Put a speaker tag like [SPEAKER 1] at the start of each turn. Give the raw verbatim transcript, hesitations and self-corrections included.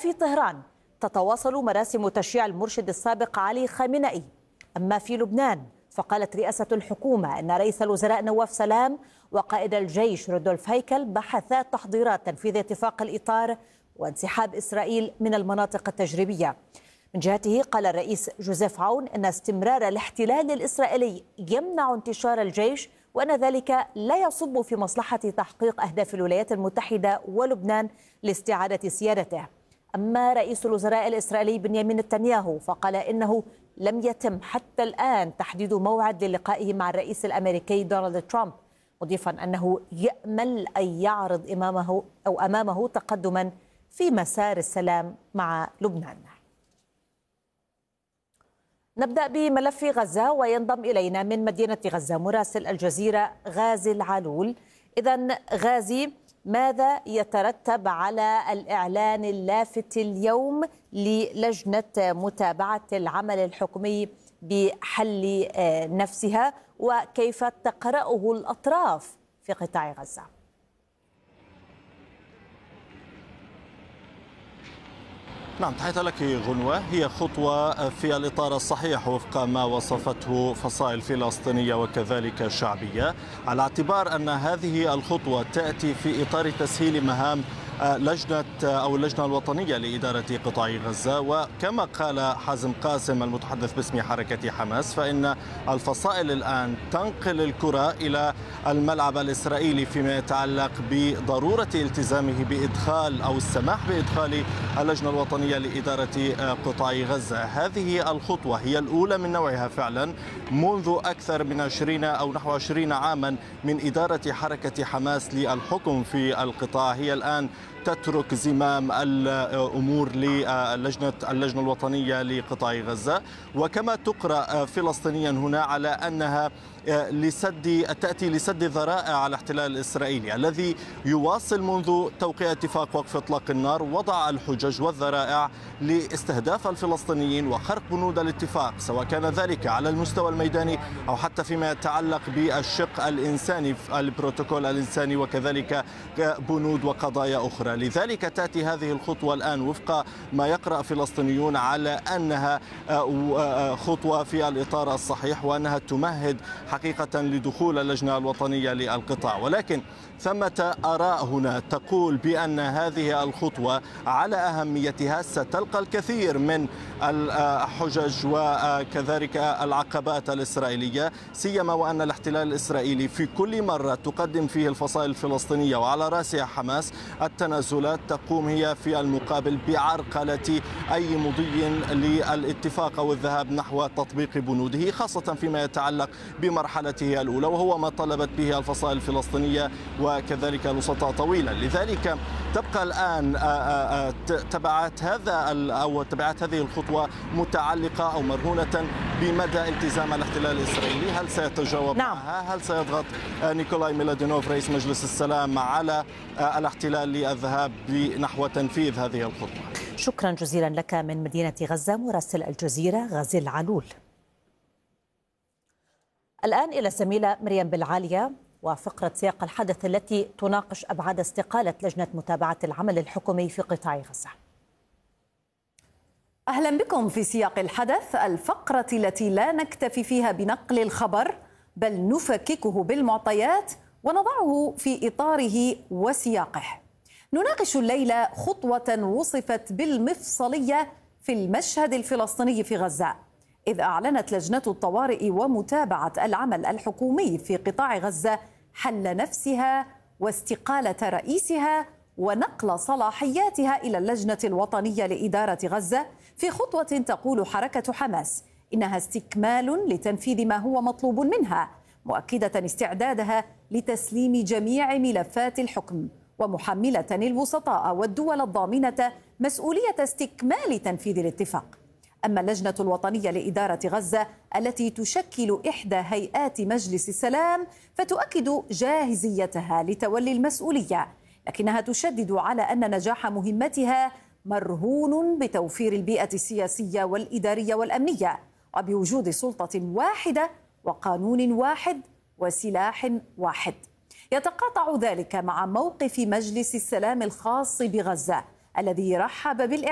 [SPEAKER 1] وفي طهران تتواصل مراسم تشييع المرشد السابق علي خامنئي. أما في لبنان فقالت رئاسة الحكومة أن رئيس الوزراء نواف سلام وقائد الجيش رودولف هيكل بحثا تحضيرات تنفيذ اتفاق الإطار وانسحاب إسرائيل من المناطق التجريبية. من جهته قال الرئيس جوزيف عون أن استمرار الاحتلال الإسرائيلي يمنع انتشار الجيش وأن ذلك لا يصب في مصلحة تحقيق أهداف الولايات المتحدة ولبنان لاستعادة سيادته. أما رئيس الوزراء الإسرائيلي بنيامين نتنياهو فقال إنه لم يتم حتى الآن تحديد موعد للقائه مع الرئيس الأمريكي دونالد ترامب، مضيفا أنه يأمل أن يعرض أمامه أو أمامه تقدما في مسار السلام مع لبنان. نبدأ بملف غزة وينضم إلينا من مدينة غزة مراسل الجزيرة غازي العلول. إذن غازي، ماذا يترتب على الإعلان اللافت اليوم للجنة متابعة العمل الحكومي بحل نفسها، وكيف تقرأه الأطراف في قطاع غزة؟
[SPEAKER 2] نعم، تحية لك غنوة. هي خطوة في الإطار الصحيح وفق ما وصفته فصائل فلسطينية وكذلك شعبية، على اعتبار أن هذه الخطوة تأتي في إطار تسهيل مهام لجنة أو اللجنة الوطنية لإدارة قطاع غزة. وكما قال حازم قاسم المتحدث باسم حركة حماس، فإن الفصائل الآن تنقل الكرة إلى الملعب الإسرائيلي فيما يتعلق بضرورة التزامه بإدخال أو السماح بإدخال اللجنة الوطنية لإدارة قطاع غزة. هذه الخطوة هي الأولى من نوعها فعلا منذ أكثر من عشرين أو نحو عشرين عاما من إدارة حركة حماس للحكم في القطاع. هي الآن تترك زمام الأمور للجنة اللجنة الوطنية لقطاع غزة، وكما تقرأ فلسطينيا هنا على أنها لسد تأتي لسد ذرائع الاحتلال الإسرائيلي الذي يواصل منذ توقيع اتفاق وقف إطلاق النار وضع الحجج والذرائع لاستهداف الفلسطينيين وخرق بنود الاتفاق، سواء كان ذلك على المستوى الميداني أو حتى فيما يتعلق بالشق الإنساني البروتوكول الإنساني وكذلك بنود وقضايا أخرى. لذلك تأتي هذه الخطوة الآن وفق ما يقرأ فلسطينيون على أنها خطوة في الإطار الصحيح وأنها تمهد حقيقة لدخول اللجنة الوطنية للقطاع. ولكن ثمة آراء هنا تقول بأن هذه الخطوة على أهميتها ستلقى الكثير من الحجج وكذلك العقبات الإسرائيلية، سيما وأن الاحتلال الإسرائيلي في كل مرة تقدم فيه الفصائل الفلسطينية وعلى رأسها حماس التنازلات تقوم هي في المقابل بعرقلة أي مضي للاتفاق أو الذهاب نحو تطبيق بنوده، خاصة فيما يتعلق بمرحلته الأولى، وهو ما طلبت به الفصائل الفلسطينية وكذلك الوسطاء طويلا. لذلك تبقى الآن تبعات هذا أو تبعات هذه الخطوة متعلقة أو مرهونة بمدى التزام الاحتلال الإسرائيلي. هل سيتجاوب
[SPEAKER 1] نعم.
[SPEAKER 2] معها؟ هل سيضغط نيكولاي ميلادينوف رئيس مجلس السلام على الاحتلال للذهاب نحو تنفيذ هذه الخطوة؟
[SPEAKER 1] شكرا جزيلا لك من مدينة غزة مراسل الجزيرة غازي العلول. الآن إلى الزميلة مريم بالعالية وفقرة سياق الحدث التي تناقش أبعاد استقالة لجنة متابعة العمل الحكومي في قطاع غزة.
[SPEAKER 3] أهلا بكم في سياق الحدث، الفقرة التي لا نكتفي فيها بنقل الخبر بل نفككه بالمعطيات ونضعه في إطاره وسياقه. نناقش الليلة خطوة وصفت بالمفصلية في المشهد الفلسطيني في غزة، إذ أعلنت لجنة الطوارئ ومتابعة العمل الحكومي في قطاع غزة حل نفسها واستقالة رئيسها ونقل صلاحياتها إلى اللجنة الوطنية لإدارة غزة، في خطوة تقول حركة حماس إنها استكمال لتنفيذ ما هو مطلوب منها، مؤكدة استعدادها لتسليم جميع ملفات الحكم ومحملة الوسطاء والدول الضامنة مسؤولية استكمال تنفيذ الاتفاق. أما اللجنة الوطنية لإدارة غزة التي تشكل إحدى هيئات مجلس السلام فتؤكد جاهزيتها لتولي المسؤولية، لكنها تشدد على أن نجاح مهمتها مرهون بتوفير البيئة السياسية والإدارية والأمنية وبوجود سلطة واحدة وقانون واحد وسلاح واحد. يتقاطع ذلك مع موقف مجلس السلام الخاص بغزة الذي رحب بالإعلام